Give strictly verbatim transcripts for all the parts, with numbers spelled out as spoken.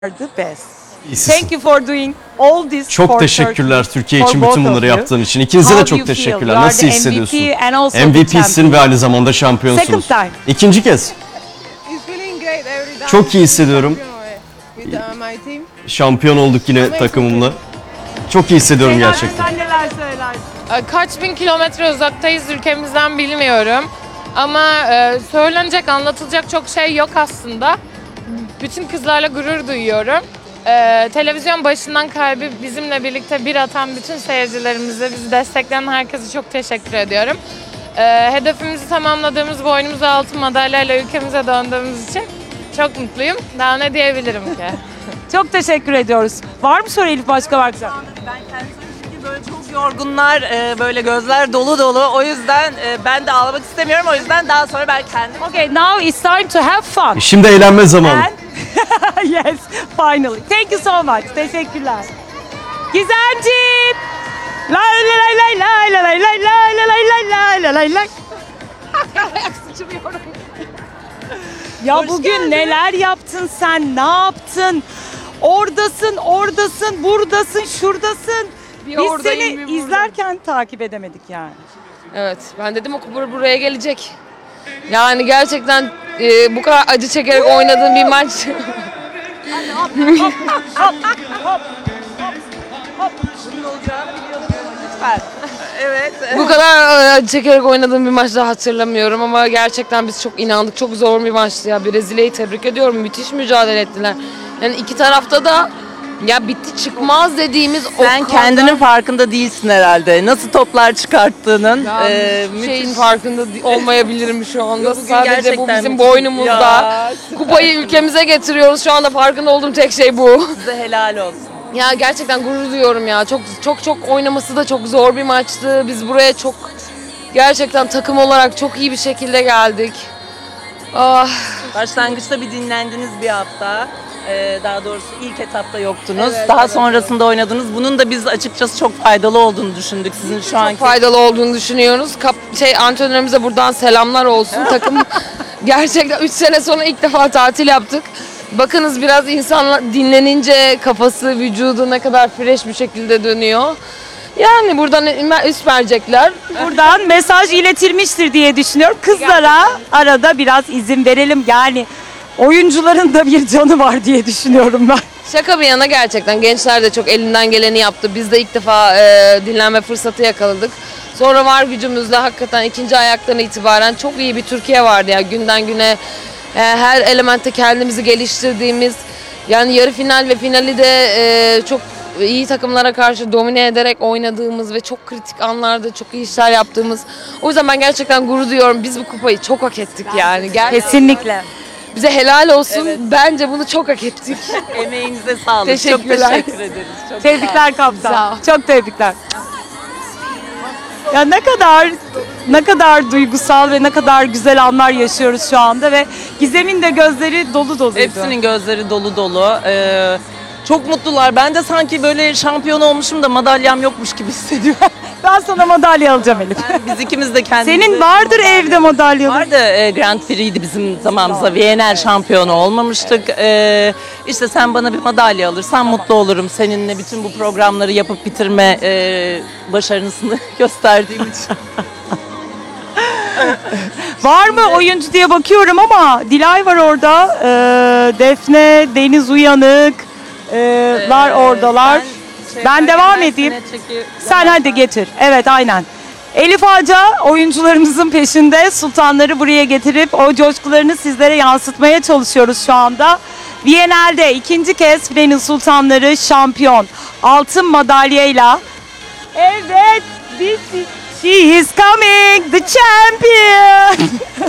the best. İyisisin. Thank you for doing all this. Çok for teşekkürler Turkey, Türkiye for için both bütün of bunları you. yaptığın için. İkinize How de do çok you feel? teşekkürler. You are Nasıl the hissediyorsun? M V P and also the M V P'sin champion. ve aynı zamanda şampiyonsunuz. Second time. İkinci kez. It's feeling great every time. Çok iyi hissediyorum. With uh, my team. Şampiyon olduk yine takımımla. Çok iyi hissediyorum Zeynep, gerçekten. sen neler söylersin? Kaç bin kilometre uzaktayız ülkemizden bilmiyorum. Ama e, söylenecek, anlatılacak çok şey yok aslında. Bütün kızlarla gurur duyuyorum. E, televizyon başından kalbi bizimle birlikte bir atan bütün seyircilerimize, bizi destekleyen herkese çok teşekkür ediyorum. E, hedefimizi tamamladığımız, boynumuza altın madalyayla ülkemize döndüğümüz için çok mutluyum. Daha ne diyebilirim ki? Çok teşekkür ediyoruz. Var mı soru Elif başka varsa? Ben kendim çünkü böyle çok yorgunlar, e, böyle gözler dolu dolu. O yüzden e, ben de ağlamak istemiyorum. O yüzden daha sonra ben kendim... Okay, now it's time to have fun. Şimdi eğlenme zamanı. And yes, finally. Thank you so much. Teşekkürler. Gizemciğim. Lay lay lay lay lay lay lay lay lay lay lay lay lay lay. Ya Hoş bugün geldin. neler yaptın sen? Ne yaptın? Oradasın, oradasın, buradasın, şuradasın. Bir Biz oradayım, seni bir buradayım. izlerken takip edemedik yani. Evet, ben dedim o kubur buraya gelecek. Yani gerçekten e, bu kadar acı çekerek oynadığım bir maç. Bunun olacağını biliyordum. Lütfen. Evet. bu kadar e, acı çekerek oynadığım bir maç daha hatırlamıyorum ama gerçekten biz çok inandık. Çok zor bir maçtı ya. Brezilya'yı tebrik ediyorum. Müthiş mücadele ettiler. Yani iki tarafta da ya bitti çıkmaz dediğimiz o Sen kadar- kendinin farkında değilsin herhalde. Nasıl toplar çıkarttığının. Ya, e, şeyin müthiş. farkında di- olmayabilirim şu anda. Bugün Sadece bu gerçekten bizim müthiş. boynumuzda. Ya, Kupayı ülkemize getiriyoruz. Şu anda farkında olduğum tek şey bu. Size helal olsun. Ya gerçekten gurur duyuyorum ya. Çok çok çok oynaması da çok zor bir maçtı. Biz buraya çok gerçekten takım olarak çok iyi bir şekilde geldik. Ah, Başlangıçta bir dinlendiniz bir hafta. Ee, daha doğrusu ilk etapta yoktunuz. Evet, Daha evet, sonrasında oynadınız. Bunun da biz açıkçası çok faydalı olduğunu düşündük sizin şu anki. çok faydalı olduğunu düşünüyoruz. Kap, şey antrenörümüze buradan selamlar olsun. Takım gerçekten üç sene sonra ilk defa tatil yaptık. Bakınız biraz insanlar dinlenince kafası, vücudu ne kadar fresh bir şekilde dönüyor. Yani buradan üst verecekler. Buradan mesaj iletilmiştir diye düşünüyorum. Kızlara arada biraz izin verelim. Yani oyuncuların da bir canı var diye düşünüyorum ben. Şaka bir yana gerçekten gençler de çok elinden geleni yaptı. Biz de ilk defa e, dinlenme fırsatı yakaladık. Sonra var gücümüzle hakikaten ikinci ayaktan itibaren çok iyi bir Türkiye vardı ya. Günden güne e, her elementte kendimizi geliştirdiğimiz, yani yarı final ve finali de e, çok iyi takımlara karşı domine ederek oynadığımız ve çok kritik anlarda çok iyi işler yaptığımız. O yüzden ben gerçekten gurur duyuyorum. Biz bu kupayı çok hak ettik yani. Gerçekten Kesinlikle. bize helal olsun. Bence bunu çok hak ettik. Emeğinize sağlık. Teşekkürler. Çok teşekkür ederiz. Çok Tebrikler kaptan. Sağ ol. Çok tebrikler. Ya ne kadar ne kadar duygusal ve ne kadar güzel anlar yaşıyoruz şu anda ve Gizem'in de gözleri dolu doluydu. Hepsinin gözleri dolu dolu. Ee, çok mutlular. Ben de sanki böyle şampiyon olmuşum da madalyam yokmuş gibi hissediyorum. Ben sana madalya alacağım Elif. Biz ikimiz de kendimize... Senin vardır evde madalyalar. Vardı, e, Grand Prix'di bizim zamanımızda. Viyener şampiyonu olmamıştık. Ee, işte sen bana bir madalya alırsan mutlu olurum. Seninle bütün bu programları yapıp bitirme e, başarısını gösterdiğim için. Var mı oyuncu diye bakıyorum ama Dilay var orada. Ee, Defne, Deniz Uyanık ee, var oradalar. şey Ben devam edeyim. Sen hadi getir. Evet aynen. Elif Ağca oyuncularımızın peşinde. Sultanları buraya getirip o coşkularını sizlere yansıtmaya çalışıyoruz şu anda. Viyana'da ikinci kez Filenin Sultanları şampiyon. Altın madalyayla. Evet. This is, she is coming. The champion.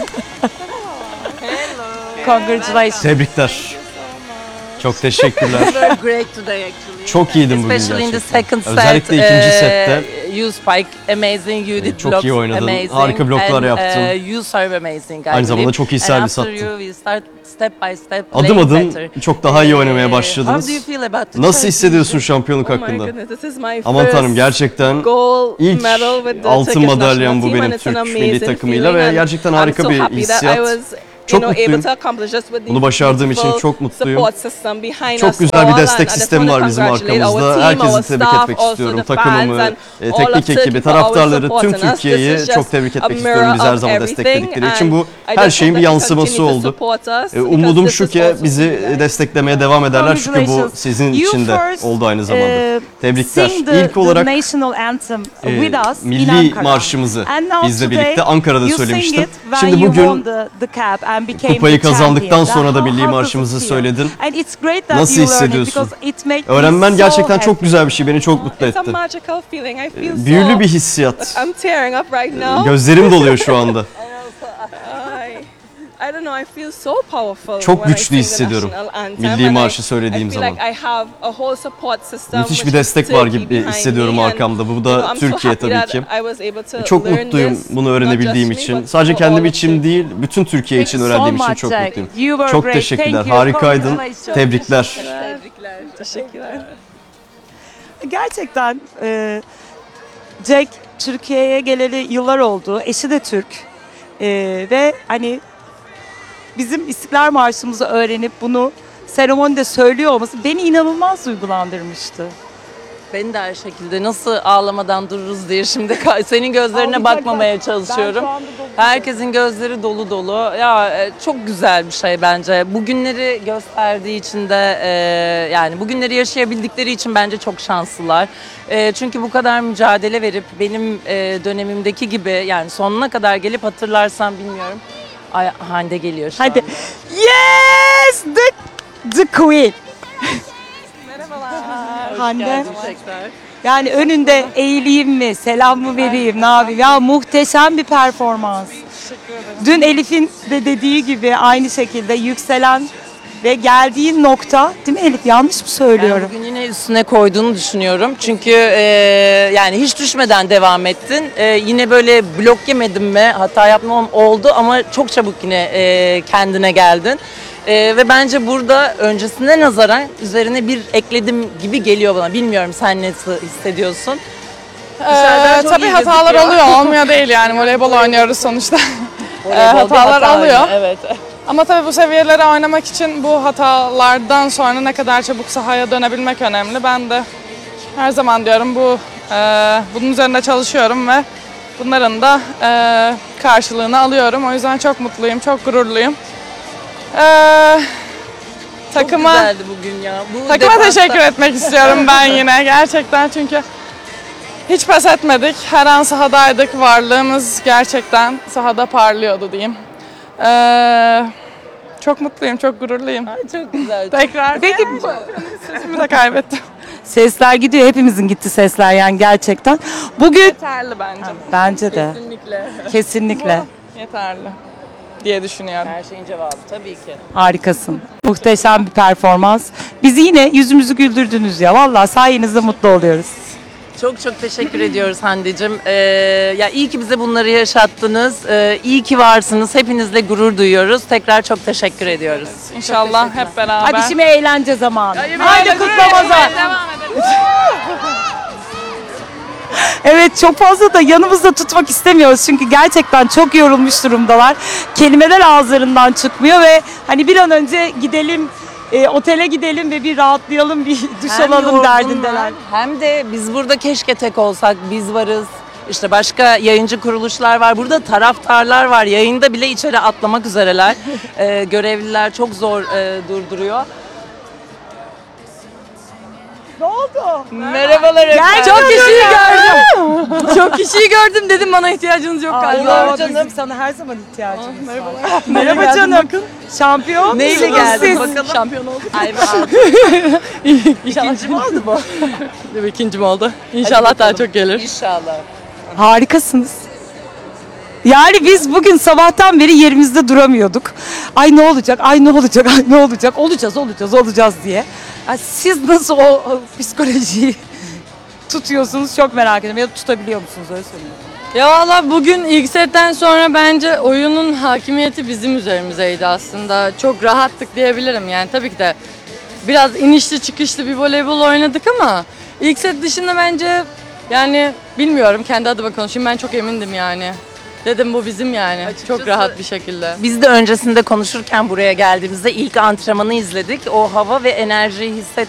Congratulations. Tebrikler. Çok teşekkürler. Very great today actually. Çok iyiydin bugün Especially in the gerçekten. second set. Özellikle ikinci eh, sette. You spike amazing, you did Çok blocks iyi oynadın, amazing. harika bloklar and, yaptın. eh, you serve amazing. I Aynı zamanda believe. çok iyi And servis after attın. you, we start step by step Adım playing adım better. çok daha iyi oynamaya Eh, başladınız. How do you feel about the Nasıl championship? hissediyorsun şampiyonluk Oh my hakkında? goodness, this is my Aman first tanrım gerçekten gold ilk medal with the altın Turkish madalyam national bu team benim and it's an Türk milli amazing takımıyla feeling ve and gerçekten I'm harika so bir happy that I hissiyat. was Çok you know, mutluyum. able to accomplish this with Bunu the başardığım için beautiful çok mutluyum. support system behind Çok us güzel bir all, destek and I just sistemi wanna var bizim congratulate our arkamızda. team, our Herkesi tebrik staff, etmek also istiyorum. the fans Takımımı, and e, all teknik of Turkey ekibi, for always taraftarları, tüm supporting us. This Türkiye'yi is çok just tebrik a etmek mirror istiyorum. Bizi her of zaman everything, destekledikleri için and bu I her just şeyin hope bir that you yansıması continue to oldu. support us, E, because Umudum this şu is ki also bizi something that- desteklemeye devam ederler çünkü bu Congratulations. sizin You için de first, oldu aynı zamanda. uh, Tebrikler. sing the- İlk the olarak national anthem e, with us in milli Ankara. marşımızı And now bizle today birlikte Ankara'da you söylemiştim. sing it when Şimdi you won bugün the, the cup and became kupayı the champion. kazandıktan sonra da How- milli how does it marşımızı feel? söyledin. And it's great that Nasıl you learn it hissediyorsun? because it makes me Öğrenmen so gerçekten happy. çok güzel bir şey. Beni çok mutlu It's a etti. magical feeling. I feel so... Büyülü bir hissiyat. I'm tearing up right now. Gözlerim doluyor şu anda. I, I don't know, I feel so powerful Çok when I güçlü sing the hissediyorum national anthem, milli and marşı I- söylediğim I feel zaman. like I have a whole support system Müthiş which bir is destek var Turkey gibi behind hissediyorum me, and, arkamda. Bu you da know, I'm so Türkiye happy tabii that ki. I was able to Çok learn mutluyum this, bunu not öğrenebildiğim just me, için. but Sadece for kendim all için of değil, bütün Türkiye için Thank you so öğrendiğim için much, çok Jack. mutluyum. You were Çok great. teşekkürler. Thank you. Harikaydın. Congratulations. Tebrikler. Teşekkürler. Teşekkürler. Gerçekten e, Jack Türkiye'ye geleli yıllar oldu. Eşi de Türk. E, ve hani bizim İstiklal Marşımızı öğrenip bunu seremonide söylüyor olması beni inanılmaz duygulandırmıştı. Beni de her şekilde nasıl ağlamadan dururuz diye şimdi ka- senin gözlerine Ağlayacak bakmamaya ben- çalışıyorum. ben şu anda dolu Herkesin gözleri dolu dolu. Ya e, çok güzel bir şey bence. Bugünleri gösterdiği için de e, yani bugünleri yaşayabildikleri için bence çok şanslılar. E, çünkü bu kadar mücadele verip benim e, dönemimdeki gibi yani sonuna kadar gelip hatırlarsam bilmiyorum. Ay Hande geliyor şu Hadi. anda. Yes! The, the Queen. Merhabalar. Hande. Tekrar. Yani önünde eğileyim mi, selam mı vereyim, ne yapayım? Ya muhteşem bir performans. Dün Elif'in de dediği gibi aynı şekilde yükselen ve geldiğin nokta, değil mi Elif? Yanlış mı söylüyorum? Ben bugün yine üstüne koyduğunu düşünüyorum. Çünkü e, yani hiç düşmeden devam ettin. E, yine böyle blok yemedin mi? Hata yapmam oldu ama çok çabuk yine e, kendine geldin. E, ve bence burada öncesine nazaran üzerine bir ekledim gibi geliyor bana. Bilmiyorum sen nasıl hissediyorsun? Dışarıdan Ee, çok tabii iyi hatalar gözüküyor. oluyor, olmuyor değil yani voleybol oynuyoruz sonuçta. Voleybolda Ee, hatalar hata oluyor. Evet. Ama tabii bu seviyelere oynamak için bu hatalardan sonra ne kadar çabuk sahaya dönebilmek önemli. Ben de her zaman diyorum bu e, bunun üzerinde çalışıyorum ve bunların da e, karşılığını alıyorum. O yüzden çok mutluyum, çok gururluyum. Ee, takıma Çok güzeldi bugün ya. Bu Takıma defansta- teşekkür etmek istiyorum ben yine gerçekten çünkü hiç pes etmedik. Her an sahadaydık. Varlığımız gerçekten sahada parlıyordu diyeyim. Ee, çok mutluyum, çok gururluyum. Ay, çok güzel. Tekrar Peki sesimi de kaybettim. sesler gidiyor, hepimizin gitti sesler yani gerçekten. Bugün Yeterli bence. bence de Kesinlikle. kesinlikle Yeterli diye düşünüyorum. Her şeyin cevabı tabii ki. harikasın. Muhteşem bir performans. Bizi yine yüzümüzü güldürdünüz ya. Vallahi sayenizde mutlu oluyoruz. Çok çok teşekkür ediyoruz Hande'cim. Ee, ya iyi ki bize bunları yaşattınız. Ee, iyi ki varsınız. Hepinizle gurur duyuyoruz. Tekrar çok teşekkür ediyoruz. İnşallah hep beraber. Hadi şimdi eğlence zamanı. Haydi Haydi kutlamaza. Devam edelim. Evet, çok fazla da yanımızda tutmak istemiyoruz çünkü gerçekten çok yorulmuş durumdalar. Kelimeler ağızlarından çıkmıyor ve hani bir an önce gidelim, e, otele gidelim ve bir rahatlayalım, bir duş Hem alalım yorgunlar, derdindeler. Hem de biz burada keşke tek olsak. Biz varız. İşte başka yayıncı kuruluşlar var. Burada taraftarlar var. Yayında bile içeri atlamak üzereler. Ee, görevliler çok zor e, durduruyor. Ne oldu? Merhabalar efendim. Çok kişiyi gördüm. Çok kişiyi gördüm dedim, bana ihtiyacınız yok galiba. Yok Canım. canım. Sana her zaman ihtiyacımız var. Merhaba canım. Şampiyon Neyle musunuz geldin siz? bakalım? Şampiyon olduk. Ay, İkinci mi oldu bu? İkinci oldu. İnşallah daha çok gelir. İnşallah. Harikasınız. Yani biz bugün sabahtan beri yerimizde duramıyorduk. Ay ne olacak, ay ne olacak, ay ne olacak, olacağız, olacağız, olacağız diye. Ya siz nasıl o, o psikolojiyi tutuyorsunuz çok merak ediyorum. Ya da tutabiliyor musunuz, öyle söyleyeyim. Ya valla bugün ilk setten sonra bence oyunun hakimiyeti bizim üzerimizdeydi aslında. Çok rahattık diyebilirim yani tabii ki de biraz inişli çıkışlı bir voleybol oynadık ama ilk set dışında bence yani bilmiyorum kendi adıma konuşayım ben çok emindim yani. Dedim bu bizim yani. Çok rahat bir şekilde. Biz de öncesinde konuşurken buraya geldiğimizde ilk antrenmanı izledik. O hava ve enerjiyi